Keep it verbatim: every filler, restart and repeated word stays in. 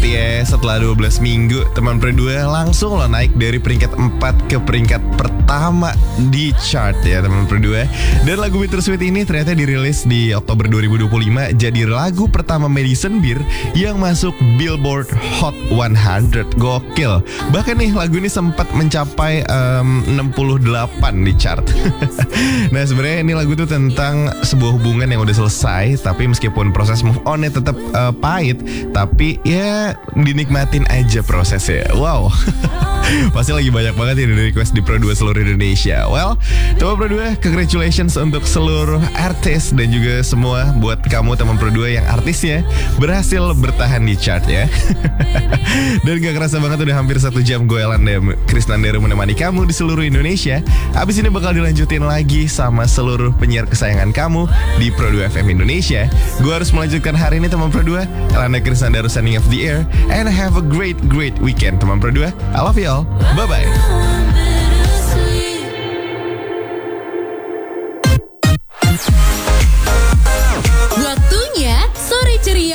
ya, setelah dua belas minggu teman Pro dua langsung loh naik dari peringkat empat ke peringkat pertama di chart ya teman Pro dua. Dan lagu Bittersweet ini ternyata dirilis di Oktober dua ribu dua puluh lima, jadi lagu pertama Madison Beer yang masuk Billboard Hot seratus. Gokil. Bahkan nih lagu ini sempat mencapai um, enam puluh delapan di chart. Nah sebenarnya ini lagu tuh tentang sebuah hubungan yang udah selesai, tapi meskipun proses move on-nya tetap uh, pahit, tapi ya dinikmatin aja prosesnya. Wow. Pasti lagi banyak banget yang di request di Pro dua seluruh Indonesia. Well, teman Pro dua, congratulations untuk seluruh artis dan juga semua buat kamu teman Pro dua yang artisnya berhasil bertahan di chart ya. Dan gak kerasa banget udah hampir satu jam gue Elanda Krisnandero menemani kamu di seluruh Indonesia. Abis ini bakal dilanjutin lagi sama seluruh penyiar kesayangan kamu di Pro dua F M Indonesia. Gue harus melanjutkan hari ini teman Pro dua. Elanda Krisnandero signing off the air, and have a great great weekend teman Pro dua. I love you all. Bye bye.